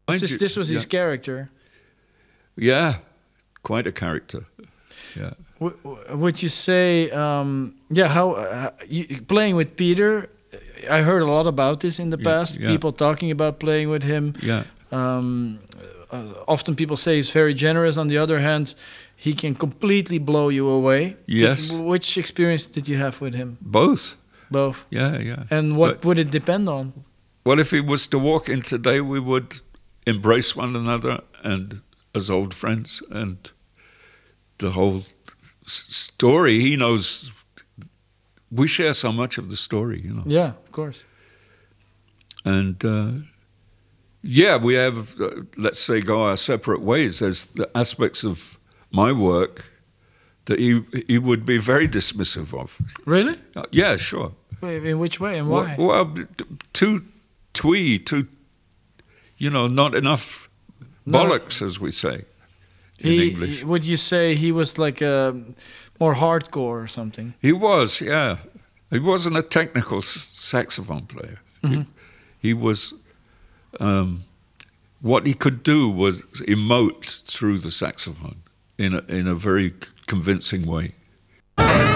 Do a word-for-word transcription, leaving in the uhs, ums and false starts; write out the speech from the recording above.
This, is, this was his yeah. character. Yeah, quite a character. Yeah. W- w- would you say, um, yeah, how uh, you, playing with Peter? I heard a lot about this in the Yeah, past. yeah. People talking about playing with him. Yeah. Um, uh, often people say he's very generous. On the other hand, he can completely blow you away. Yes. Did, which experience did you have with him? Both. Both. Yeah, yeah. And what But- would it depend on? Well, if he was to walk in today, we would embrace one another and as old friends, and the whole s- story. He knows. We share so much of the story, you know. Yeah, of course. And uh, yeah, we have. Uh, let's say go our separate ways. There's the aspects of my work that he he would be very dismissive of. Really? Uh, yeah, sure. Wait, in which way and why? Well, well, t- too twee, too, you know, not enough No. bollocks, as we say in he, English. he- would you say he was like a more hardcore or something? He was, yeah. He wasn't a technical s- saxophone player. Mhm. He, he was, um, what he could do was emote through the saxophone in a, in a very c- convincing way.